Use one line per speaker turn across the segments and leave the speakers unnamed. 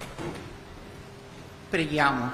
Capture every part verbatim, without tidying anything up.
Preghiamo.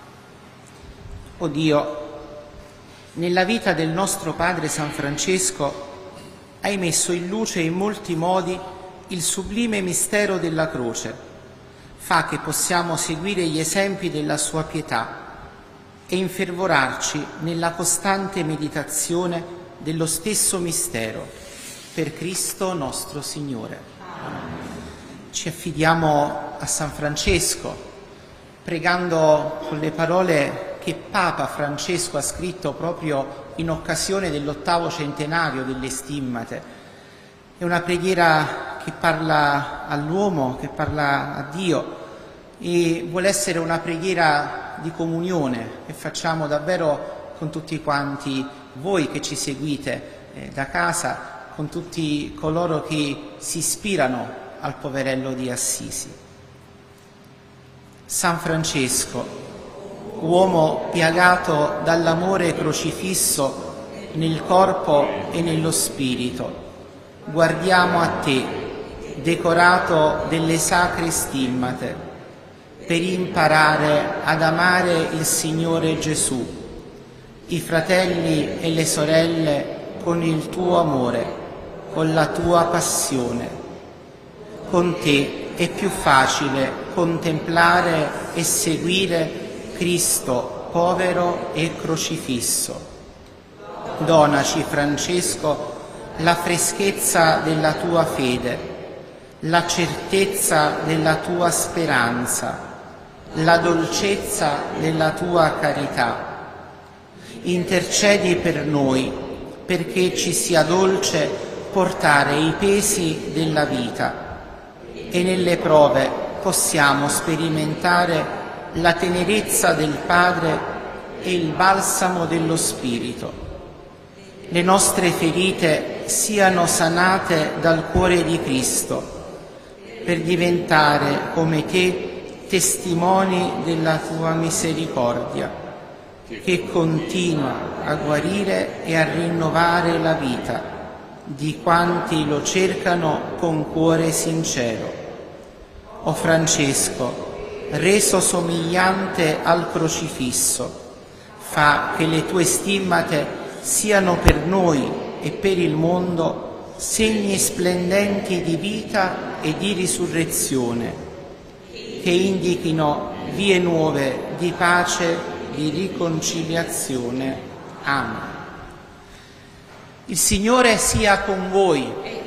O Dio, nella vita del nostro padre San Francesco hai messo in luce in molti modi il sublime mistero della croce. Fa che possiamo seguire gli esempi della sua pietà e infervorarci nella costante meditazione dello stesso mistero. Per Cristo nostro Signore. Ci affidiamo a San Francesco, pregando con le parole che Papa Francesco ha scritto proprio in occasione dell'ottavo centenario delle Stimmate. È una preghiera che parla all'uomo, che parla a Dio e vuole essere una preghiera di comunione che facciamo davvero con tutti quanti voi che ci seguite eh, da casa, con tutti coloro che si ispirano al poverello di Assisi. San Francesco, uomo piagato dall'amore crocifisso nel corpo e nello spirito, guardiamo a te, decorato delle sacre stimmate, per imparare ad amare il Signore Gesù, i fratelli e le sorelle con il tuo amore, con la tua passione. Con te è più facile contemplare e seguire Cristo povero e crocifisso. Donaci, Francesco, la freschezza della tua fede, la certezza della tua speranza, la dolcezza della tua carità. Intercedi per noi, perché ci sia dolce portare i pesi della vita e nelle prove possiamo sperimentare la tenerezza del Padre e il balsamo dello Spirito. Le nostre ferite siano sanate dal cuore di Cristo, per diventare come te testimoni della tua misericordia, che continua a guarire e a rinnovare la vita di quanti lo cercano con cuore sincero. O Francesco, reso somigliante al crocifisso, fa che le tue stimmate siano per noi e per il mondo segni splendenti di vita e di risurrezione, che indichino vie nuove di pace, di riconciliazione. Amen. Il Signore sia con voi.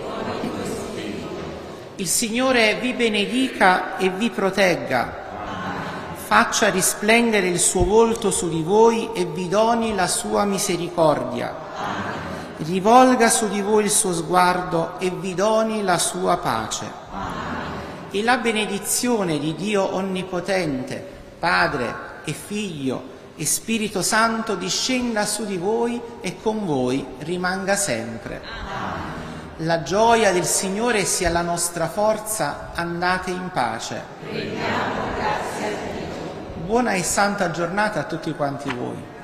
Il Signore vi benedica e vi protegga. Faccia risplendere il suo volto su di voi e vi doni la sua misericordia. Rivolga su di voi il suo sguardo e vi doni la sua pace. E la benedizione di Dio Onnipotente, Padre e Figlio e Spirito Santo discenda su di voi e con voi rimanga sempre. La gioia del Signore sia la nostra forza, andate in pace. Buona e santa giornata a tutti quanti voi.